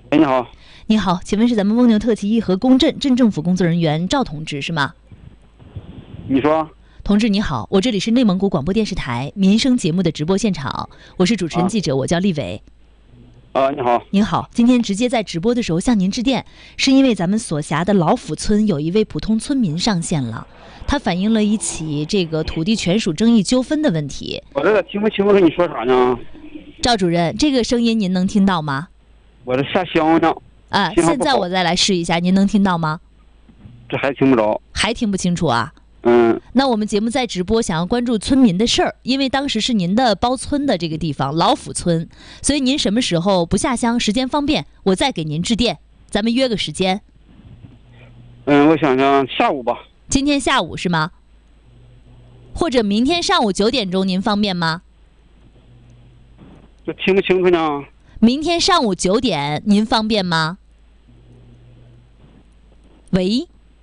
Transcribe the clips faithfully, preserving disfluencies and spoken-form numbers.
哎，你好。 你好，请问是咱们翁牛特旗义和公镇镇政府工作人员赵同志是吗？ 你说。 同志你好，我这里是内蒙古广播电视台民生节目的直播现场，我是主持人记者，啊、我叫丽伟。 啊，你好。 您好，今天直接在直播的时候向您致电，是因为咱们所辖的老府村有一位普通村民上线了，他反映了一起这个土地权属争议纠纷的问题。 我这个听不清楚你说啥呢？ 赵主任，这个声音您能听到吗？ 我这下乡呢。 啊，现在我再来试一下，您能听到吗？ 这还听不着。 还听不清楚啊？ 嗯。 那我们节目在直播，想要关注村民的事儿，因为当时是您的包村的这个地方老府村，所以您什么时候不下乡，时间方便，我再给您致电，咱们约个时间。 嗯，我想想，下午吧。 今天下午是吗？或者明天上午九点钟，您方便吗？ 这听不清楚呢。 明天上午九点，您方便吗？喂，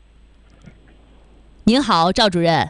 您好，赵主任。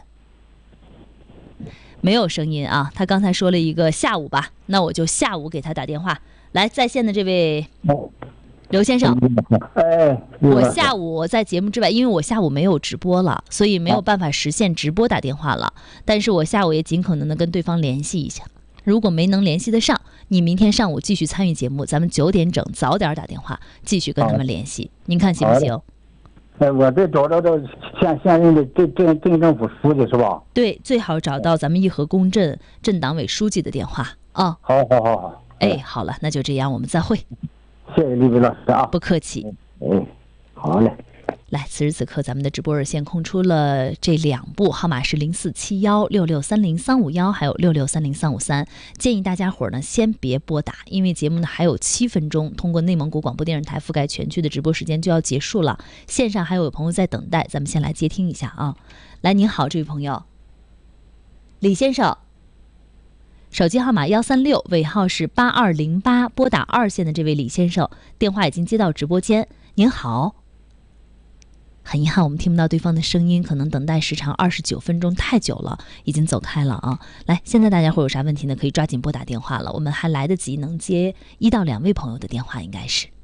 没有声音啊，他刚才说了一个下午吧，那我就下午给他打电话。来，在线的这位刘先生， 哎， 我下午在节目之外，因为我下午没有直播了，所以没有办法实现直播打电话了。但是我下午也尽可能的跟对方联系一下，如果没能联系得上，你明天上午继续参与节目，咱们九点整早点打电话，继续跟他们联系，您看行不行？ 哎，我这找着这现现任的镇镇镇政府书记是吧？ 对，最好找到咱们义和公镇镇党委书记的电话啊。 好好好好。 哎，好了，那就这样，我们再会。 谢谢李伟老师啊。 不客气。 哎，好嘞。 来，此时此刻，咱们的直播热线空出了这两部，号码是零四七幺六六三零三五幺，还有六六三零三五三。建议大家伙儿呢，先别拨打，因为节目呢还有七分钟，通过内蒙古广播电视台覆盖全区的直播时间就要结束了。线上还有朋友在等待，咱们先来接听一下啊。来，您好，这位朋友，李先生，手机号码幺三六，尾号是八二零八，拨打二线的这位李先生，电话已经接到直播间。您好。很遗憾，我们听不到对方的声音，可能等待时长二十九分钟太久了，已经走开了啊。来，现在大家会有啥问题呢？可以抓紧拨打电话了，我们还来得及能接一到两位朋友的电话，应该是。